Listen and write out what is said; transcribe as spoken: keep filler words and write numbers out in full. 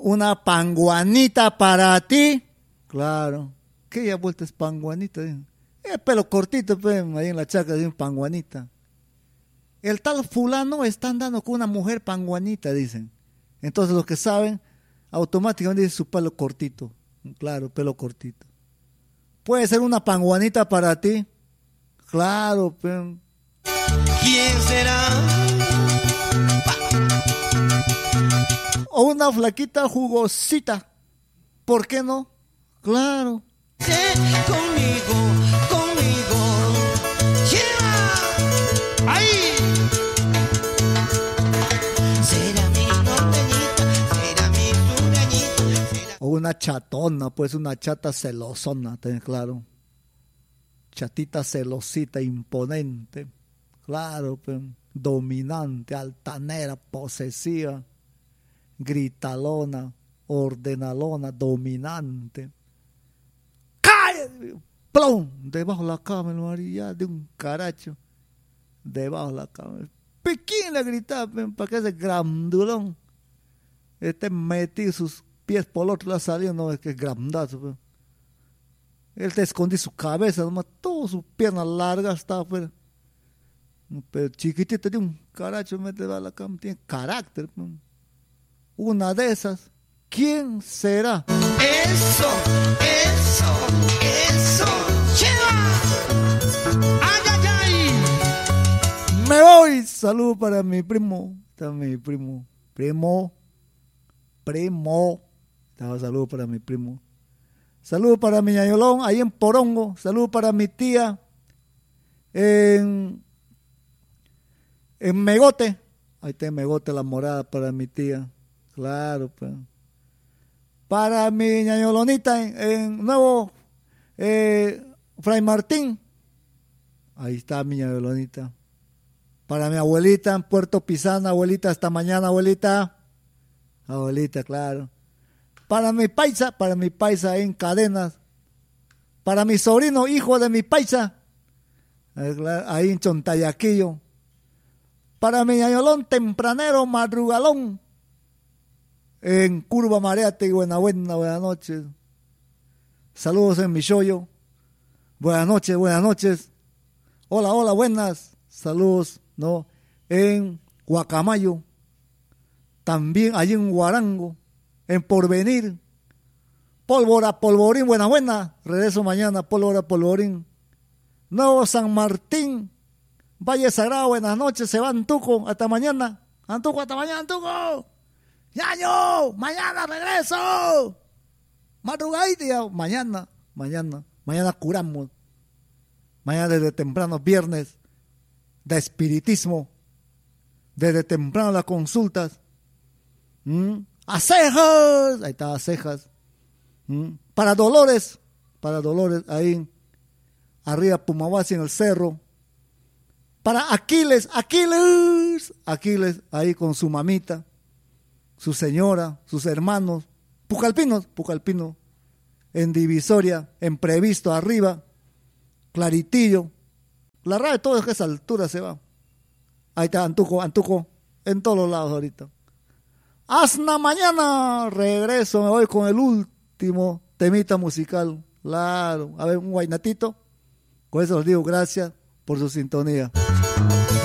una panguanita para ti. Claro. ¿Qué ya vuelta es panguanita? El pelo cortito, pues, ahí en la chacra de un panguanita. El tal fulano está andando con una mujer panguanita, dicen. Entonces los que saben, automáticamente dicen su pelo cortito. Claro, pelo cortito. ¿Puede ser una panguanita para ti? Claro, pero... ¿Quién será? O una flaquita jugosita. ¿Por qué no? Claro. Sí, conmigo, conmigo. ¡Lleva! ¡Ahí! Será mi norteñita, será mi sureñita. Será... O una chatona, pues una chata celosona, ten claro. Chatita celosita, imponente. Claro, pues, dominante, altanera, posesiva, gritalona, ordenalona, dominante. ¡Cállate! ¡Plum! Debajo de la cama, el María, de un caracho. Debajo de la cama. Pequín le gritaba, para que ese grandulón esté metido sus pies por el otro lado saliendo, no es que es grandazo. Pues. Él te escondía su cabeza, nomás todas sus piernas largas estaban afuera. Pero chiquitito de un caracho, mete a la cama, tiene carácter. Pues. Una de esas, ¿quién será? Eso, eso, eso, lleva. Ay, ay, ay. Me voy. Saludos para mi primo. Está mi primo. Primo. Primo. Saludos para mi primo. Saludos para mi ñayolón, ahí en Porongo. Saludos para mi tía en, en Megote. Ahí está en Megote la morada para mi tía. Claro, pues. Para mi ñayolonita en, en Nuevo eh, Fray Martín. Ahí está mi ñayolonita. Para mi abuelita en Puerto Pisana, abuelita, hasta mañana, abuelita. Abuelita, claro. Para mi paisa, para mi paisa en Cadenas. Para mi sobrino, hijo de mi paisa, ahí en Chontayaquillo. Para mi ñayolón tempranero, madrugalón, en Curva Mareate y Buena Buena, buenas noches. Saludos en mi shoyo. Buenas noches, buenas noches. Hola, hola, buenas. Saludos, ¿no? En Guacamayo. También allí en Guarango. En Porvenir. Pólvora, Polvorín, buena, buena. Regreso mañana, Pólvora, Polvorín. Nuevo San Martín. Valle Sagrado, buenas noches. Se va Antuco, hasta mañana. Antuco, hasta mañana, Antuco. ¡Ñaño! ¡Mañana regreso! Madrugadita, mañana, mañana. Mañana curamos. Mañana desde temprano, viernes, de espiritismo. Desde temprano las consultas. ¿Mm? ¡A Cejas! Ahí está, a Cejas. ¿Mm? Para Dolores, para Dolores, ahí, arriba Pumabasi en el cerro. Para Aquiles, Aquiles, Aquiles, ahí con su mamita, su señora, sus hermanos. Pucalpinos, Pucalpino, en Divisoria, en Previsto, arriba, Claritillo. La radio de todo es que a esa altura se va. Ahí está, Antuco, Antuco, en todos los lados ahorita. Hasta mañana, regreso, me voy con el último temita musical. Claro, a ver, un guainatito. Con eso les digo gracias por su sintonía.